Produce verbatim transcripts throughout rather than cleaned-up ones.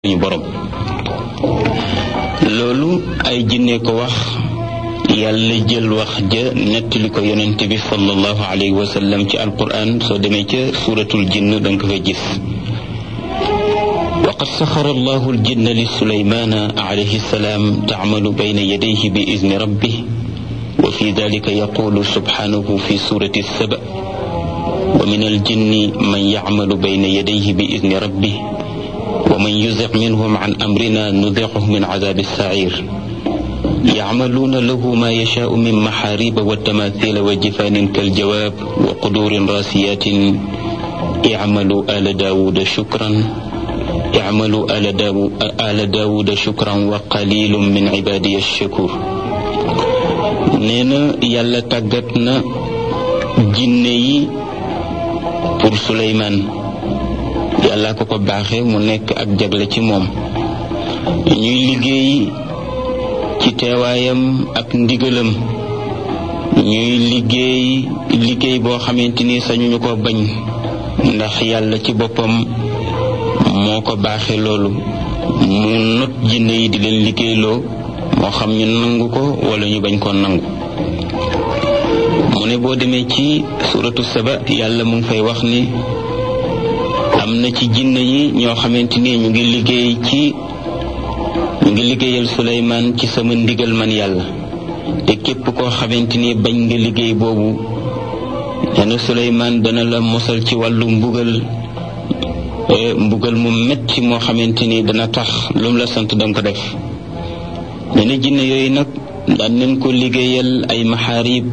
ñu borom loolu ay jinne ko wax yàlla jël wax ja nettali ko yonent bi sallallahu alayhi wa sallam ci alquran soo demee ca suratul jinn danga ko fa gis وقد سخر الله الجن لسليمان عليه السلام تعمل بين يديه بإذن ربه وفي ذلك يقول سبحانه في سورة السبأ ومن الجن من يعمل بين يديه بإذن ربه ومن يزغ منهم عن أمرنا نذقه من عذاب السعير يعملون له ما يشاء من محاريب والتماثيل وجفان كالجواب وقدور راسيات اعملوا آل داود شكرا اعملوا آل داود, آل داود شكرا وقليل من عبادي الشكور نينا يالا تاغاتنا جيني pour Souleymane yàlla ko ko baaxee mu nekk ak jagle ci moom ñuy liggéey ci teewaayam ak ndigalam ñuy liggéey liggéey boo xamante ni sañuñu ko bañ ndax yàlla ci boppam moo ko baaxee loolu mu not jinne yi di leen liggéeyloo moo xam ñu nangu ko wala ñu bañ ko nangu mu ne boo demee ci suratu saba yàlla mu ngi fay wax ni am na ci jinne yi ñoo xamante ni ñu ngi liggéey ci ñu ngi liggéeyal Souleymane ci sama ndigal man yàlla te képp koo xamante ni bañ nga liggéey boobu dana Souleymane dana la mosal ci wàllu mbugal mbugal mu metti moo xamante ni dana tax lu mu la sant danga ko def nee na jinne yooyu nag daan nañ ko liggéeyal ay maxaarib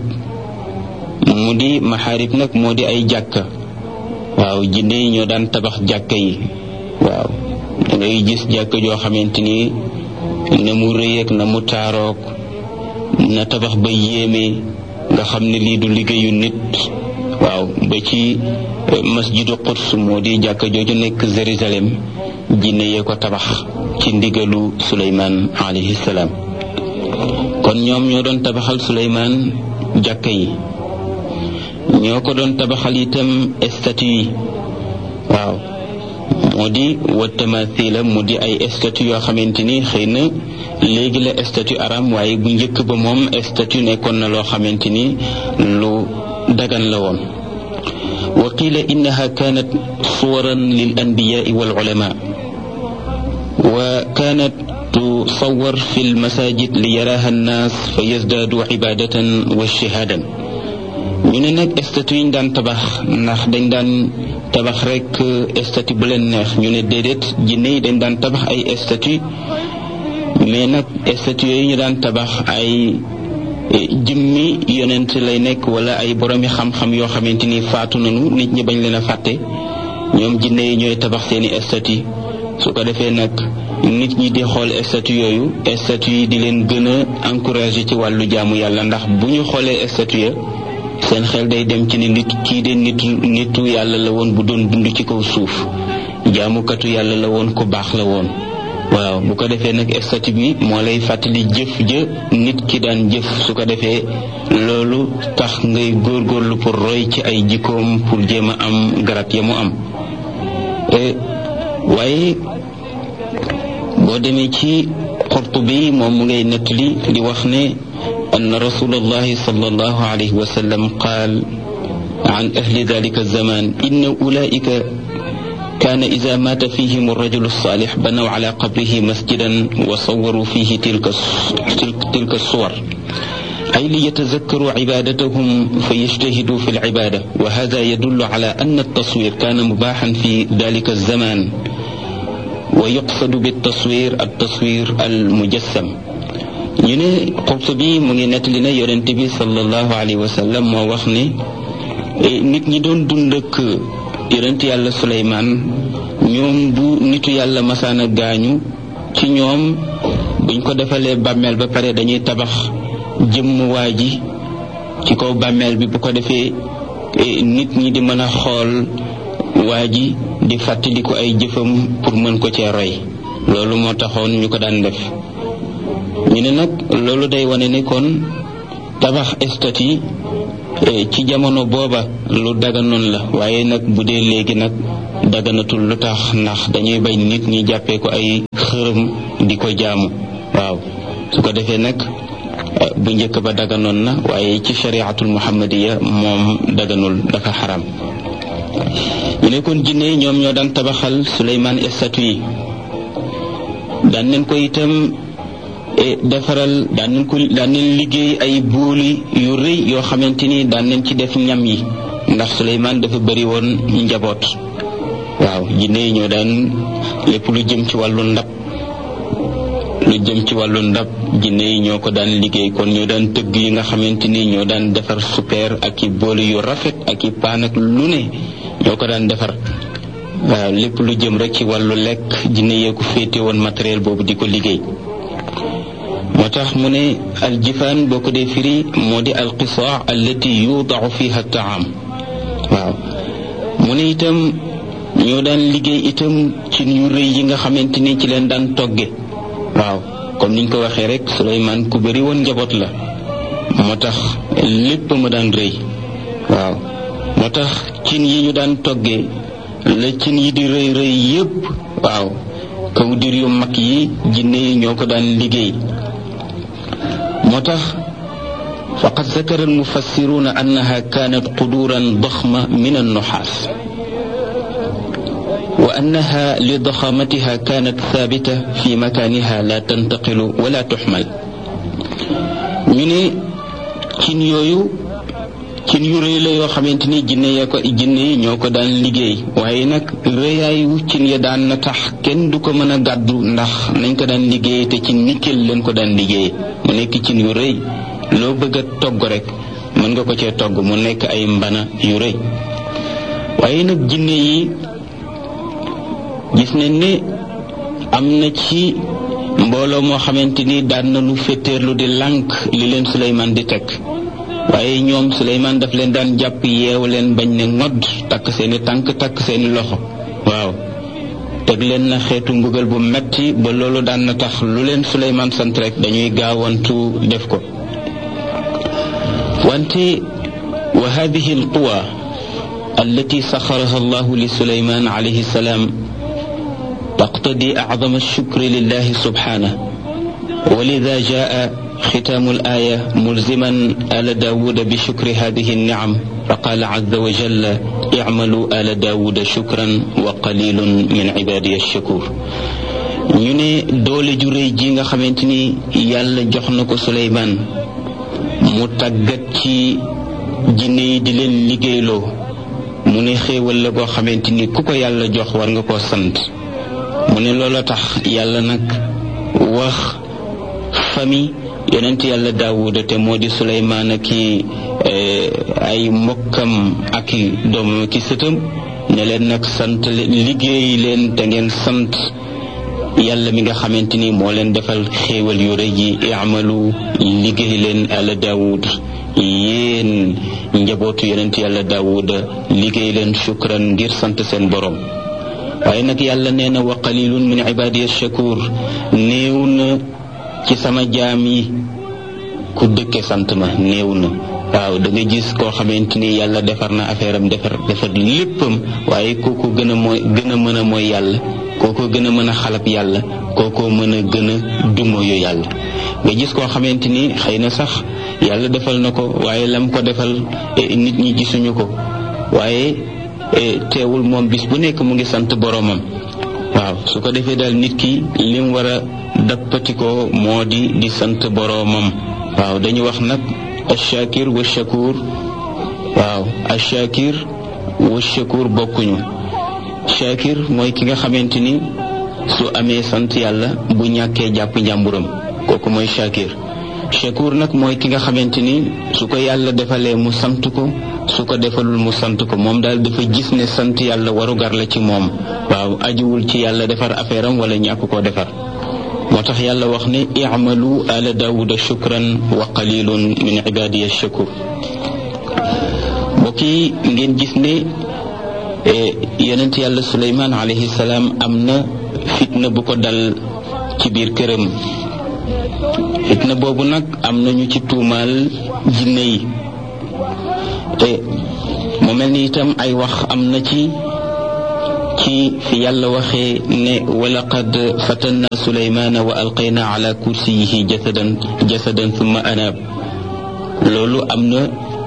mu di maxaarib nag moo di ay jàkka waaw jinne yi ñoo daan tabax jàkka yi waaw da ngay gis jàkka joo xamante ni na mu rëy ak na mu taarook na tabax ba yéeme nga xam ne lii du liggéeyu nit waaw ba ci masjidu Quds moo di jàkka jooju nekk Jérusalem jinne yee ko tabax ci ndigalu Souleymane alayhi salaam kon ñoom ñoo doon tabaxal Souleymane jàkka yi ñoo ko doon tabaxal itam statue yi waaw moo di wa tamathila mu di ay statue yoo xamante ni xëy na léegi la statue aram waaye bu njëkk ba moom statue nekkoon na loo xamante ni lu dagan la woon wa qila innaha kanat suwaran lil anbiya'i wal ulama wa kanat tusawwar fi al masajid li yaraha an-nas fa yazdadu ibadatan wa shahadan ñu ne nag statue yi ñu daan tabax ndax dañ daan tabax rek statue bu leen neex ñu ne déedéet jinne yi dañ daan tabax ay statue mais nag statue yooyu ñu daan tabax ay jëmmi yonent lay nekk wala ay boroomi xam-xam yoo xamante ni faatu nañu nit ñi bañ leen a fàtte ñoom jinne yi ñooy tabax seeni statue su ko defee nag nit ñi di xool statue yooyu statue yi di leen gën a encourager ci wàllu jaamu yàlla ndax bu ñu xoolee statue ya seen xel day dem ci ni nit kii de nitu nitu yàlla la woon bu doon dund ci kaw suuf jaamukatu yàlla la woon ku baax la woon waaw bu ko defee nag statue bi moo lay fàttali jëf ja nit ki daan jëf su ko defee loolu tax ngay góorgóorlu pour roy ci ay jikkoom pour jéem a am garab ya mu am waaye boo demee ci Qurtubi moom mu ngay nettali di wax ne أن رسول الله صلى الله عليه وسلم قال عن أهل ذلك الزمان إن أولئك كان إذا مات فيهم الرجل الصالح بنوا على قبره مسجدا وصوروا فيه تلك تلك الصور أي ليتذكروا عبادتهم فيجتهدوا في العبادة وهذا يدل على أن التصوير كان مباحا في ذلك الزمان ويقصد بالتصوير التصوير المجسم ñu ne Qurtubi mu ngi nettali ne yonent bi sallallahu alayhi wa sallam moo wax ne nit ñi doon dund ak yonent yàlla Souleymane ñoom bu nitu yàlla masaana gaañu ci ñoom buñ ko defalee bàmmeel ba pare dañuy tabax jëmm waa ji ci kaw bàmmeel bi bu ko defee nit ñi di mën a xool waa ji di fàttali ko ay jëfam pour mën ko cee roy loolu moo taxoon ñu ko daan def ñu ne nag loolu day wane ne kon tabax statue ci jamono booba lu daganoon la waaye nag bu dee léegi nag daganatul lu tax ndax dañuy bañ nit ñi jàppee ko ay xërëm di ko jaamu waaw su ko defee nag bu njëkk ba daganoon na waaye ci shari'atul muhammadiya moom daganul dafa xaram ñu ne kon jinne ñoom ñoo daan tabaxal Suleymaan statue yi daan nañ ko itam defaral daan nañ ko daan nañ liggéey ay booli yu rëy yoo xamante ni daan nañ ci def ñam yi ndax Suleymaan dafa bëri woon njaboot waaw jinne yi ñoo daan lépp lu jëm ci wàllu ndab lu jëm ci wàllu ndab jinne yi ñoo ko daan liggéey kon ñoo daan tëgg yi nga xamante ni ñoo daan defar super ak i booli yu rafet ak i paan ak lu ne ñoo ko daan defar waaw lépp lu jëm rek ci wàllu lekk jinne yee ko féete woon matériel boobu di ko liggéey moo tax mu ne aljifaan boo ko dee firi moo di alqisaa allati yudaau fiha taam waaw mu ne itam ñoo daan liggéey itam ci yu rëy yi nga xamante ni ci leen daan togge waaw comme niñ ko waxee rek Suleymaan ku bëri woon njaboot la moo tax lépp ma daan rëy waaw moo tax cin yi ñu daan toggee la cin yi di rëy rëy yépp waaw kaw dir yu mag yi jinne yi ñoo ko daan liggéey moo tax faqad zakara almufassiruna annaha kanat quduran daxma min annuxaas wa annaha li daxamatiha kanat thabita fi makaniha la tantaqilu wala tuxmal ñu ne cin yooyu cin yu rëy la yoo xamante ni jinne ya ko jinne yi ñoo ko daan liggéey waaye nag rëyaayu cin ya daan na tax kenn du ko mën a gàddu ndax nañ ko daan liggéey te ci nickel leen ko daan liggéey mu nekk cin yu rëy loo bëgg a togg rek mën nga ko cee togg mu nekk ay mbana yu rëy waaye nag jinne yi gis nañ ne am na ci mbooloo moo xamante ni daan na lu féeteerlu di lànk li leen Suleymaan di teg waaye ñoom Suleymaan daf leen daan jàpp yeew leen bañ ne ngodd takk seeni tànk takk seeni loxo waaw teg leen na xeetu mbugal bu metti ba loolu daan na tax lu leen Suleymaan sant rek dañuy gaawantu def ko wante wa hadihi alquwa allati saxaraha allahu li Suleymaan alayhi salaam taqtadi acdama alshukri lillahi subhanahu ولذا جاء ختام الآية ملزما آل داود بشكر هذه النعم فقال عز وجل اعملوا آل داود شكرا وقليل من عبادي الشكور ñu ne doole ju rëy ji nga xamante ni yàlla jox na ko Suleymaan mu tàggat ci jinne yi di leen liggéeyloo mu ne xéewal la boo xamante ni ku ko yàlla jox war nga koo sant mu ne loola tax yàlla nag wax famille yonent yàlla Daawuda te moo di Suleymaan ki ay mbokkam ak doomam ki sëtam ne leen nag sant liggéey leen te ngeen sant yàlla mi nga xamante ni moo leen defal xéewal yu rëy yi i'malu liggéey leen ala Daawud yéen njabootu yonent yàlla Daawuda liggéey leen shukran ngir sant seen borom waaye nag yàlla nee na wa qalilun min ibadiya shakur néew na ci sama jaam yi ku dëkke sant ma néew na waaw da nga gis koo xamante ni yàlla defar na affaire am defar defar léppam waaye kooku gën a mooy gën a mën a mooy yàlla kooku gën a mën a xalab yàlla kooku mën a gën a dumoyu yàlla nga gis koo xamante ni xëy na sax yàlla defal na ko waaye lam ko defal nit ñi gisuñu ko waaye teewul moom bis bu nekk mu ngi sant boromam waaw su ko defee daal nit ki lim war a dappatikoo moo di di sant boroomam waaw dañu wax nag ashakir wa shakur waaw ashakir wa shakur bokkuñu shakir mooy ki nga xamante ni su amee sant yàlla bu ñàkkee jàpp njàmburam kooku mooy shakir shakur nag mooy ki nga xamante ni su ko yàlla defalee mu sant ko su ko defalul mu sant ko moom daal dafa gis ne sant yàlla warugar la ci moom waaw ajuwul ci yàlla defar affaire am wala ñàkk koo defar moo tax yàlla wax ne i'malu ala daawuda shukran wa qalilun min ibadiya shakur mbokk yi ngeen gis ne yonent yàlla Suleymaan alayhi salaam am na fitna bu ko dal ci biir këram fitna boobu nag am na ñu ci tuumaal jinne yi te mu mel ni itam ay wax am na ci ci fi yàlla waxee ne walaqad fatanna sulaymana wa alqayna ala kursiyihi jasadan jasadan thumma anaab loolu am na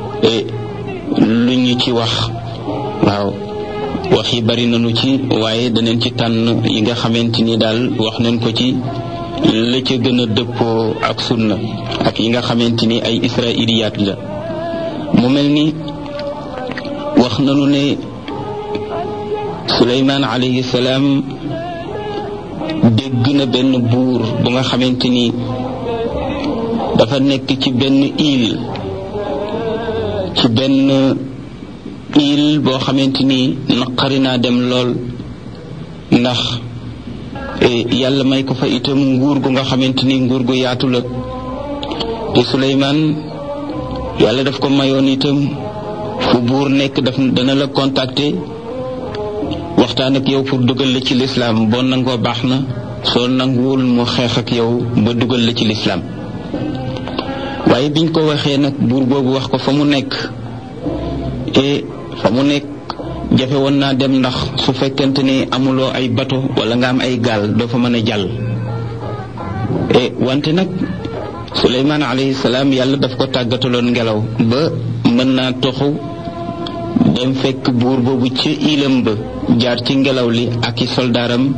lu ñu ci wax waaw wax yi bari nañu ci waaye danañ ci tànn yi nga xamante ni daal wax nañ ko ci la ca gën a dëppoo ak sunna ak yi nga xamante ni ay israiliyaat la mu mel ni wax nañu ne Suleymaan alayhi salaam dégg na benn buur bu nga xamante ni dafa nekk ci benn île ci benn île boo xamante ni naqari naa dem lool ndax yàlla may ko fa itam nguur gu nga xamante ni nguur gu yaatu la te Suleymaan yàlla daf ko mayoon itam fu buur nekk daf dana la contacter waxtaan ak yow pour dugal la ci lislaam boo nangoo baax na soo nanguwul mu xeex ak yow ba dugal la ci lislaam waaye biñ ko waxee nag buur boobu wax ko fa mu nekk e fa mu nekk jafe woon naa dem ndax su fekkente ni amuloo ay bato wala nga am ay gaal doo fa mën a jàll e wante nag Suleymaan alayhi salaam yàlla daf ko tàggataloon ngelaw ba mën naa toxu dem fekk buur boobu ci ilam ba jaar ci ngelaw li ak i soldaaram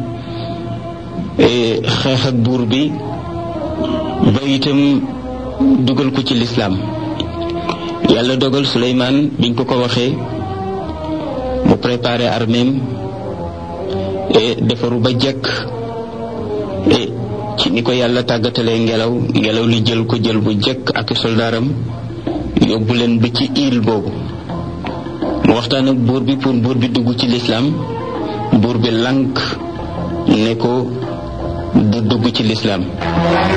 xeex ak buur bi ba itam dugal ko ci lislaam yàlla dogal Suleymaan biñ ko ko waxee mu préparé arméem et defaru ba jekk et ci ni ko yàlla tàggatalee ngelaw ngelaw li jël ko jël bu jekk ak soldaaram yóbbu leen ba ci île boobu mu waxtaan ak buur bi pour buur bi dugg ci lislaam buur bi lànk ne ko du dugg ci lislaam